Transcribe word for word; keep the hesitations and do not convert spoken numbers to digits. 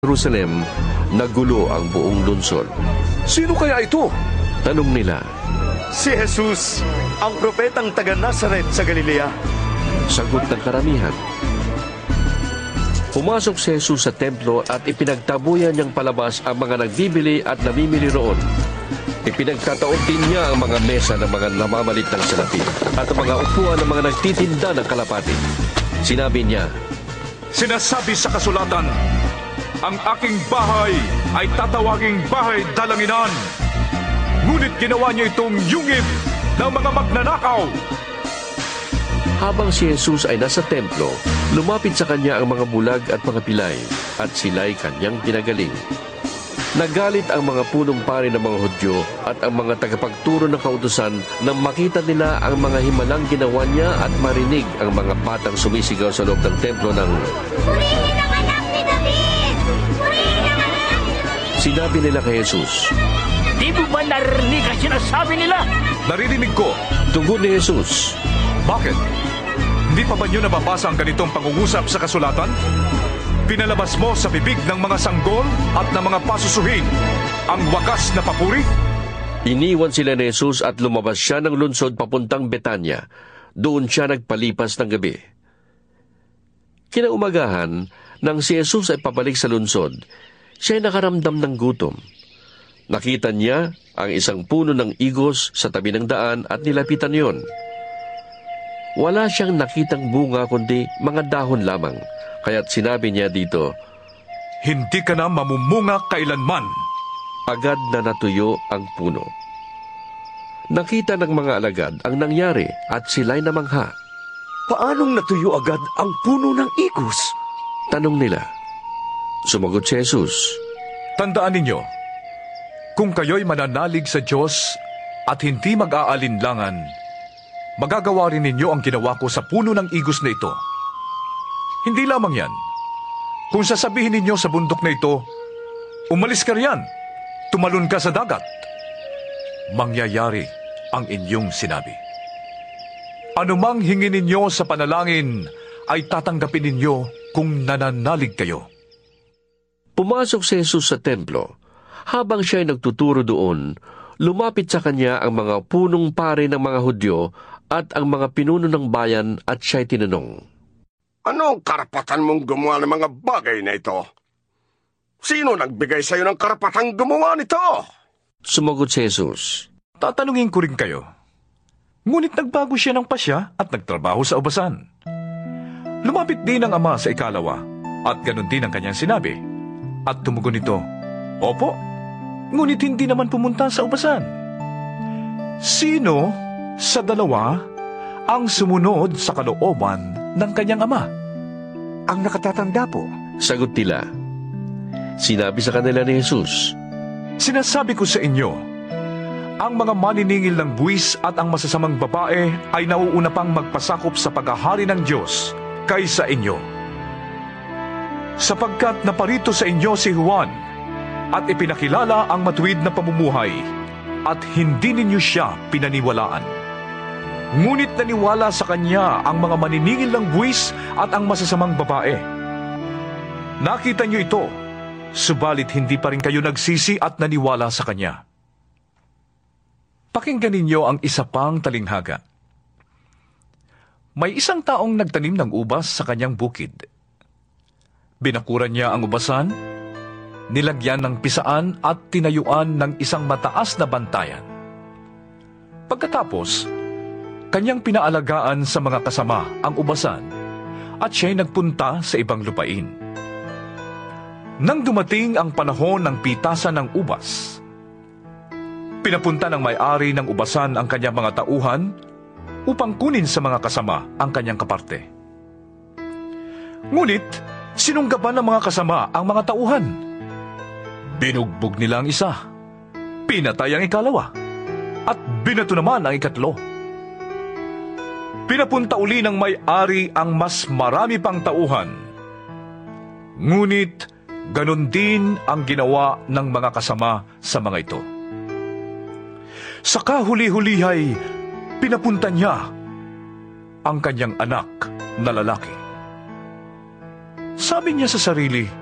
Jerusalem, nagulo ang buong lungsod. Sino kaya ito? Tanong nila. Si Jesus, ang propetang taga Nazaret sa Galilea. Sagot ng karamihan. Pumasok si Jesus sa templo at ipinagtabuyan niyang palabas ang mga nagbibili at namimili roon. Ipinagkataon din niya ang mga mesa ng mga namamalit ng salapi at ang mga upuan ng mga nagtitinda ng kalapati. Sinabi niya, Sinasabi sa kasulatan, ang aking bahay ay tatawaging bahay dalanginan. Ngunit ginawa niyo itong yungib ng mga magnanakaw. Habang si Jesus ay nasa templo, lumapit sa kanya ang mga bulag at mga pilay at sila'y kanyang pinagaling. Nagalit ang mga punong pari ng mga Hudyo at ang mga tagapagturo ng kautusan nang makita nila ang mga himalang ginawa niya at marinig ang mga batang sumisigaw sa loob ng templo ng Purihin ang anak ni David! Purihin ang anak ni David! Sinabi nila kay Jesus. Di mo ba narinig ang sinasabi nila? Naririnig ko. Tugon ni Jesus. Bakit? Hindi pa ba niyo nababasa ang ganitong pangungusap sa kasulatan? Pinalabas mo sa bibig ng mga sanggol at ng mga pasusuhin ang wakas na papuri? Iniwan sila ni Jesus at lumabas siya ng lungsod papuntang Betanya. Doon siya nagpalipas ng gabi. Kinaumagahan, nang si Jesus ay pabalik sa lungsod, siya ay nakaramdam ng gutom. Nakita niya ang isang puno ng igos sa tabi ng daan at nilapitan yon. Wala siyang nakitang bunga kundi mga dahon lamang. Kaya't sinabi niya dito, Hindi ka na mamumunga kailanman. Agad na natuyo ang puno. Nakita ng mga alagad ang nangyari at sila'y namangha. Paanong natuyo agad ang puno ng igos? Tanong nila. Sumagot si Jesus. Tandaan ninyo, kung kayo'y mananalig sa Diyos at hindi mag-aalinlangan, magagawa rin ninyo ang ginawa ko sa puno ng igos na ito. Hindi lamang yan. Kung sasabihin ninyo sa bundok na ito, umalis ka riyan, tumalon ka sa dagat, mangyayari ang inyong sinabi. Anumang hingin ninyo sa panalangin ay tatanggapin ninyo kung nananalig kayo. Pumasok si Jesus sa templo. Habang siya'y nagtuturo doon, lumapit sa kanya ang mga punong pari ng mga Hudyo at ang mga pinuno ng bayan at siya'y tinanong, Ano ang karapatan mong gumawa ng mga bagay na ito? Sino nagbigay sa iyo ng karapatang gumawa nito? Sumagot si Jesus. Tatanungin ko rin kayo. Ngunit nagbago siya ng pasya at nagtrabaho sa ubasan. Lumapit din ang ama sa ikalawa at ganun din ang kanyang sinabi. At tumugon ito, Opo, ngunit hindi naman pumunta sa ubasan. Sino sa dalawa ang sumunod sa kalooban ng kanyang ama? Ang nakatatanda po. Sagot nila. Sinabi sa kanila ni Jesus, Sinasabi ko sa inyo, ang mga maniningil ng buwis at ang masasamang babae ay nauuna pang magpasakop sa paghahari ng Diyos kaysa inyo. Sapagkat naparito sa inyo si Juan at ipinakilala ang matuwid na pamumuhay at hindi ninyo siya pinaniwalaan. Ngunit naniwala sa kanya ang mga maniningil ng buwis at ang masasamang babae. Nakita niyo ito, subalit hindi pa rin kayo nagsisi at naniwala sa kanya. Pakinggan ninyo ang isa pang talinghaga. May isang taong nagtanim ng ubas sa kanyang bukid. Binakuran niya ang ubasan, nilagyan ng pisaan at tinayuan ng isang mataas na bantayan. Pagkatapos, kanyang pinaalagaan sa mga kasama ang ubasan at siya'y nagpunta sa ibang lupain. Nang dumating ang panahon ng pitasan ng ubas, pinapunta ng may-ari ng ubasan ang kanyang mga tauhan upang kunin sa mga kasama ang kanyang kaparte. Ngunit, sinunggaban ng mga kasama ang mga tauhan. Binugbog nila ang isa, pinatay ang ikalawa, at binato naman ang ikatlo. Pinapunta uli ng may-ari ang mas marami pang tauhan. Ngunit, ganon din ang ginawa ng mga kasama sa mga ito. Sa kahuli-huli ay pinapunta niya ang kanyang anak na lalaki. Sabi niya sa sarili,